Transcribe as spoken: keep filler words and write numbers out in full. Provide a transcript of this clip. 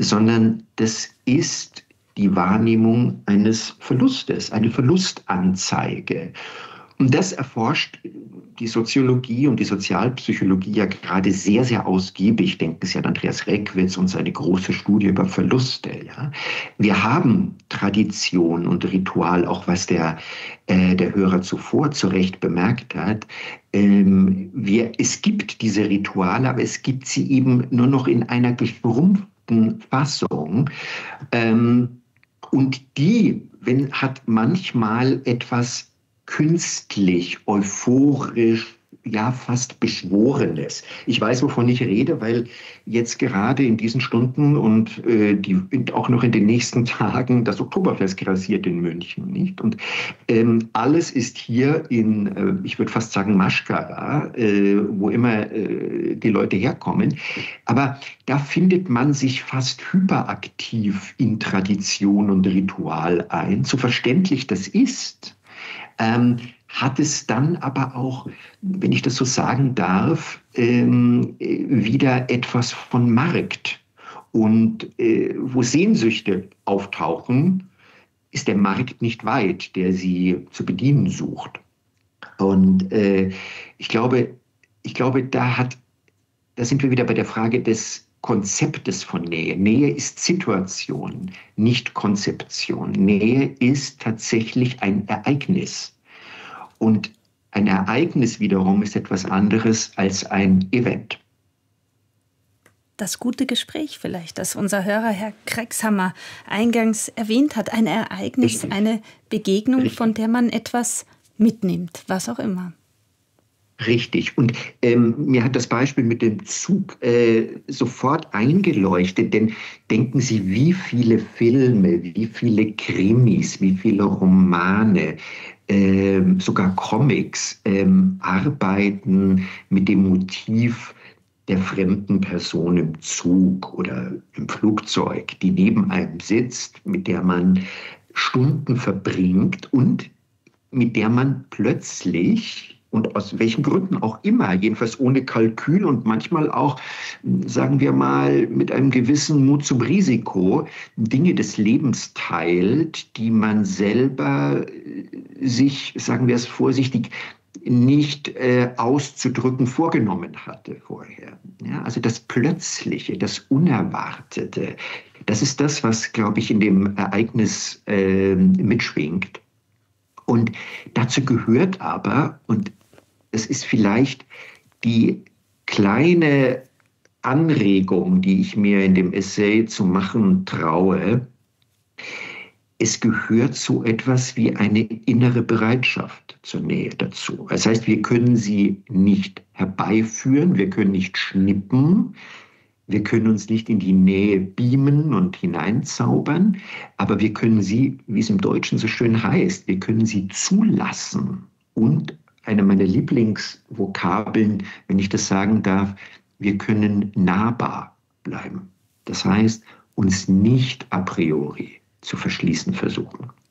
sondern das ist die Wahrnehmung eines Verlustes, eine Verlustanzeige. Und das erforscht die Soziologie und die Sozialpsychologie ja gerade sehr, sehr ausgiebig. Denken Sie an Andreas Reckwitz und seine große Studie über Verluste. Ja. Wir haben Tradition und Ritual, auch was der, äh, der Hörer zuvor zu Recht bemerkt hat. Ähm, wir, es gibt diese Rituale, aber es gibt sie eben nur noch in einer geschrumpften Fassung. Ähm, und die wenn, hat manchmal etwas künstlich, euphorisch, ja fast Beschworenes. Ich weiß, wovon ich rede, weil jetzt gerade in diesen Stunden und äh, die, auch noch in den nächsten Tagen das Oktoberfest grassiert in München, nicht? Und ähm, alles ist hier in, äh, ich würde fast sagen Maschkara, äh, wo immer äh, die Leute herkommen. Aber da findet man sich fast hyperaktiv in Tradition und Ritual ein. So verständlich das ist, Ähm, hat es dann aber auch, wenn ich das so sagen darf, ähm, wieder etwas von Markt. Und äh, wo Sehnsüchte auftauchen, ist der Markt nicht weit, der sie zu bedienen sucht. Und äh, ich glaube, ich glaube, da hat, da sind wir wieder bei der Frage des Konzeptes von Nähe. Nähe ist Situation, nicht Konzeption. Nähe ist tatsächlich ein Ereignis. Und ein Ereignis wiederum ist etwas anderes als ein Event. Das gute Gespräch vielleicht, das unser Hörer Herr Krexhammer eingangs erwähnt hat. Ein Ereignis, Richtig. Eine Begegnung, Richtig. Von der man etwas mitnimmt, was auch immer. Richtig. Und ähm, mir hat das Beispiel mit dem Zug äh, sofort eingeleuchtet, denn denken Sie, wie viele Filme, wie viele Krimis, wie viele Romane, äh, sogar Comics äh, arbeiten mit dem Motiv der fremden Person im Zug oder im Flugzeug, die neben einem sitzt, mit der man Stunden verbringt und mit der man plötzlich, und aus welchen Gründen auch immer, jedenfalls ohne Kalkül und manchmal auch, sagen wir mal, mit einem gewissen Mut zum Risiko, Dinge des Lebens teilt, die man selber sich, sagen wir es vorsichtig, nicht äh, auszudrücken vorgenommen hatte vorher. Ja, also das Plötzliche, das Unerwartete, das ist das, was, glaube ich, in dem Ereignis äh, mitschwingt. Und dazu gehört aber, und es ist vielleicht die kleine Anregung, die ich mir in dem Essay zu machen traue, es gehört so etwas wie eine innere Bereitschaft zur Nähe dazu. Das heißt, wir können sie nicht herbeiführen, wir können nicht schnippen, wir können uns nicht in die Nähe beamen und hineinzaubern, aber wir können sie, wie es im Deutschen so schön heißt, wir können sie zulassen. Und eine meiner Lieblingsvokabeln, wenn ich das sagen darf, wir können nahbar bleiben. Das heißt, uns nicht a priori zu verschließen versuchen.